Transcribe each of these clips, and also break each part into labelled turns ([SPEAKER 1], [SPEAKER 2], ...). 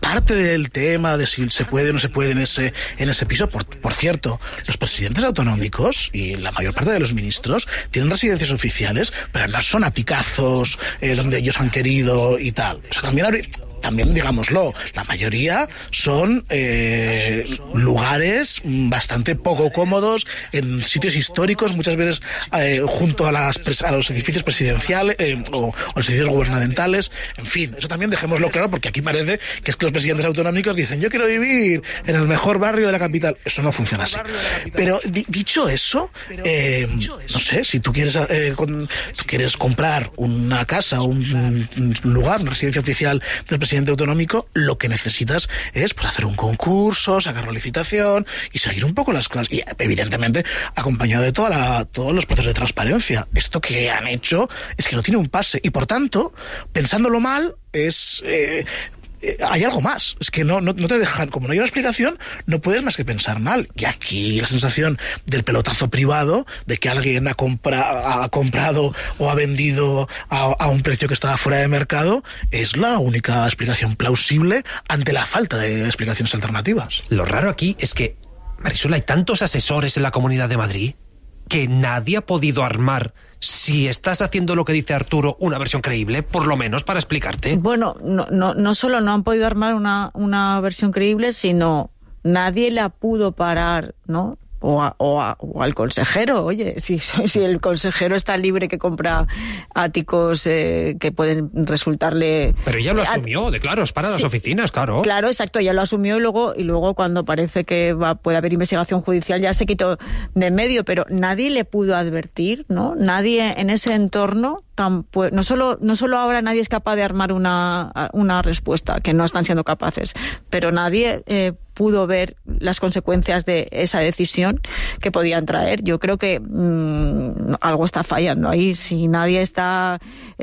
[SPEAKER 1] parte del tema de si se puede o no se puede en ese piso. Por cierto, los presidentes autonómicos y la mayor parte de los ministros tienen residencias oficiales, pero no son aticazos donde ellos han querido y tal. Eso también, digámoslo, la mayoría son lugares bastante poco cómodos, en sitios históricos, muchas veces junto a los edificios presidenciales o los edificios gubernamentales. En fin, eso también dejémoslo claro, porque aquí parece que es que los presidentes autonómicos dicen: yo quiero vivir en el mejor barrio de la capital. Eso no funciona así. Pero dicho eso, no sé, si tú quieres comprar una casa, un lugar, una residencia oficial del presidente autonómico, lo que necesitas es hacer un concurso, sacar la licitación y seguir un poco las cosas, y evidentemente acompañado de todos los procesos de transparencia. Esto que han hecho es que no tiene un pase, y por tanto, pensándolo mal, hay algo más. Es que no te dejan, como no hay una explicación, no puedes más que pensar mal. Y aquí la sensación del pelotazo privado, de que alguien ha comprado o ha vendido a un precio que estaba fuera de mercado, es la única explicación plausible ante la falta de explicaciones alternativas.
[SPEAKER 2] Lo raro aquí es que, Marisol, hay tantos asesores en la Comunidad de Madrid que nadie ha podido armar, si estás haciendo lo que dice Arturo, una versión creíble, por lo menos para explicarte.
[SPEAKER 3] Bueno, no solo no han podido armar una versión creíble, sino nadie la pudo parar, ¿no? O al consejero. Oye, si el consejero está libre, que compra áticos que pueden resultarle...
[SPEAKER 2] Pero ella lo asumió, es para las oficinas, claro.
[SPEAKER 3] Claro, exacto, ya lo asumió, y luego cuando parece que puede haber investigación judicial ya se quitó de en medio, pero nadie le pudo advertir, ¿no? Nadie en ese entorno... No solo ahora nadie es capaz de armar una respuesta, que no están siendo capaces, pero nadie pudo ver las consecuencias de esa decisión que podían traer. Yo creo que algo está fallando ahí. Si nadie está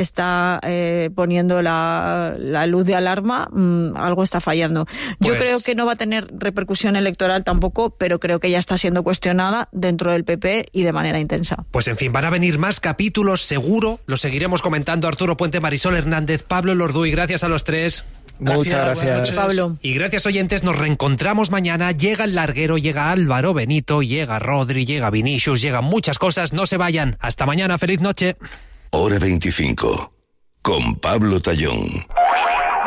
[SPEAKER 3] poniendo la luz de alarma, algo está fallando. Yo creo que no va a tener repercusión electoral tampoco, pero creo que ya está siendo cuestionada dentro del PP y de manera intensa.
[SPEAKER 2] Pues en fin, van a venir más capítulos, seguro. Los seguiremos comentando. Arturo Puente, Marisol Hernández, Pablo Lorduy, gracias a los tres.
[SPEAKER 4] Muchas gracias,
[SPEAKER 3] Pablo.
[SPEAKER 2] Y gracias, oyentes, nos reencontramos mañana. Llega el larguero, llega Álvaro Benito, llega Rodri, llega Vinicius, llegan muchas cosas. No se vayan. Hasta mañana, feliz noche.
[SPEAKER 5] Hora 25, con Pablo Tallón.